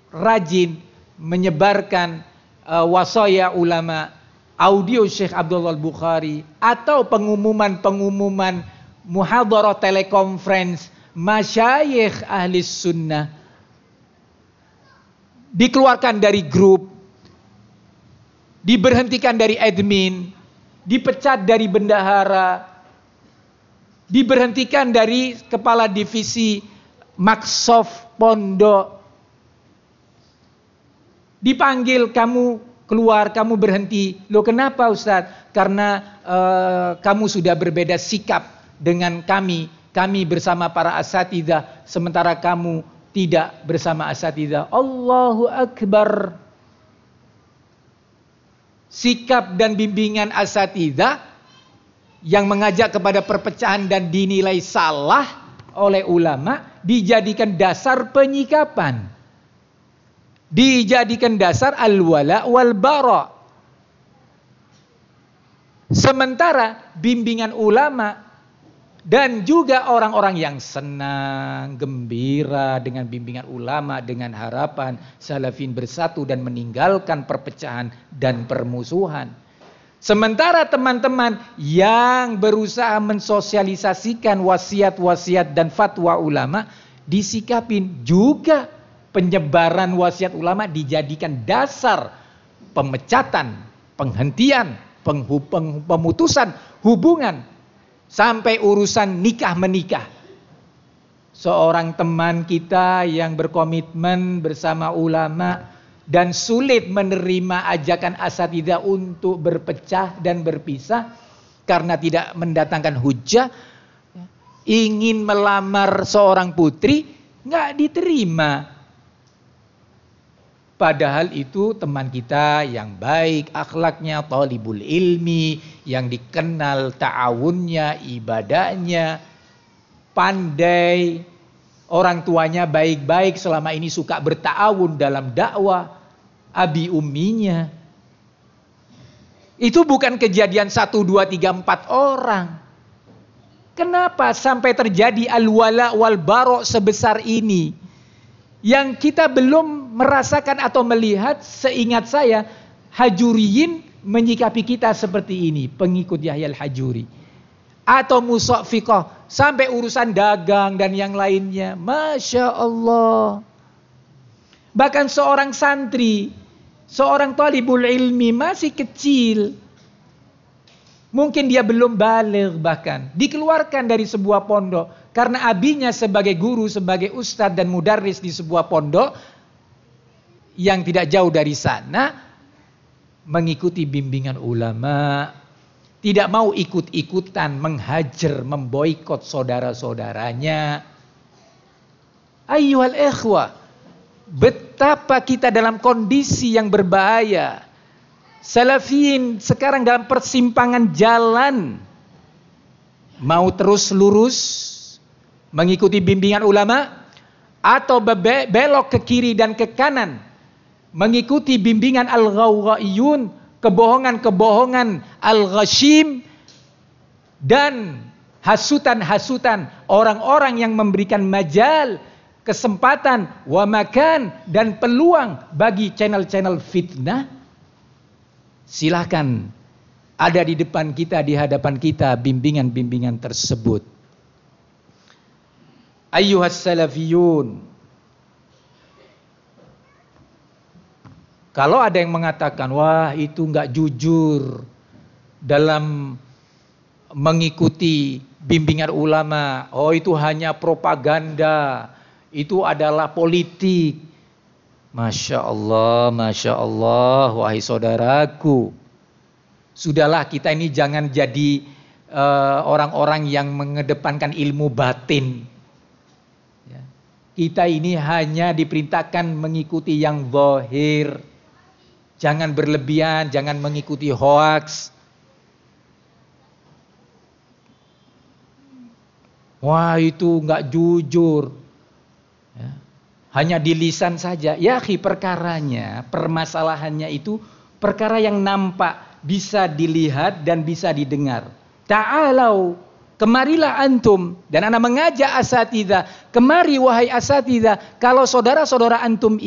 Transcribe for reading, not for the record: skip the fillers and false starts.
rajin menyebarkan wasaya ulama, audio Syekh Abdullah Bukhari, atau pengumuman muhadharah telekonferensi masyayikh ahli sunnah, dikeluarkan dari grup, diberhentikan dari admin, dipecat dari bendahara, diberhentikan dari kepala divisi Maksof pondok, dipanggil, kamu keluar, kamu berhenti. Loh kenapa Ustadz? Karena kamu sudah berbeda sikap dengan kami bersama para asatidzah, sementara kamu tidak bersama asatidzah. Allahu Akbar. Sikap dan bimbingan asatidzah yang mengajak kepada perpecahan dan dinilai salah oleh ulama dijadikan dasar penyikapan, dijadikan dasar al-wala wal bara. Sementara bimbingan ulama dan juga orang-orang yang senang, gembira dengan bimbingan ulama, dengan harapan salafin bersatu dan meninggalkan perpecahan dan permusuhan. Sementara teman-teman yang berusaha mensosialisasikan wasiat-wasiat dan fatwa ulama, disikapin juga penyebaran wasiat ulama dijadikan dasar pemecatan, penghentian, pemutusan hubungan, sampai urusan nikah menikah. Seorang teman kita yang berkomitmen bersama ulama dan sulit menerima ajakan asatidzah untuk berpecah dan berpisah karena tidak mendatangkan hujah, ingin melamar seorang putri, nggak diterima. Padahal itu teman kita yang baik akhlaknya, thalibul ilmi, yang dikenal ta'awunnya, ibadahnya, pandai, orang tuanya baik-baik, selama ini suka berta'awun dalam dakwah, abi umminya. Itu bukan kejadian 1, 2, 3, 4 orang. Kenapa sampai terjadi al-wala wal bara sebesar ini? Yang kita belum merasakan atau melihat, seingat saya, Hajuriyin menyikapi kita seperti ini, pengikut Yahya al-Hajuri. Atau Musafiqah, sampai urusan dagang dan yang lainnya. Masya Allah. Bahkan seorang santri, seorang talibul ilmi masih kecil, mungkin dia belum baligh bahkan, dikeluarkan dari sebuah pondok karena abinya sebagai guru, sebagai ustadz dan mudarris di sebuah pondok yang tidak jauh dari sana, mengikuti bimbingan ulama, tidak mau ikut-ikutan menghajar, memboikot saudara-saudaranya. Ayyuhal ikhwah, betapa kita dalam kondisi yang berbahaya. Salafiyin sekarang dalam persimpangan jalan. Mau terus lurus mengikuti bimbingan ulama, atau belok ke kiri dan ke kanan mengikuti bimbingan al-ghawghaiyun, kebohongan-kebohongan al-ghashim, dan hasutan-hasutan orang-orang yang memberikan majal, kesempatan, wa makan dan peluang bagi channel-channel fitnah. Silakan, ada di depan kita, di hadapan kita bimbingan-bimbingan tersebut. Ayyuhas salafiyun, kalau ada yang mengatakan, wah itu enggak jujur dalam mengikuti bimbingan ulama, oh itu hanya propaganda, itu adalah politik. Masya Allah, wahai saudaraku, sudahlah kita ini jangan jadi orang-orang yang mengedepankan ilmu batin. Ya. Kita ini hanya diperintahkan mengikuti yang zahir, jangan berlebihan, jangan mengikuti hoaks. Wah itu enggak jujur. Ya. Hanya di lisan saja. Ya akhi, perkaranya, permasalahannya itu perkara yang nampak, bisa dilihat dan bisa didengar. Ta'alau, kemarilah antum. Dan ana mengajak asatidzah, kemari wahai asatidzah, kalau saudara-saudara antum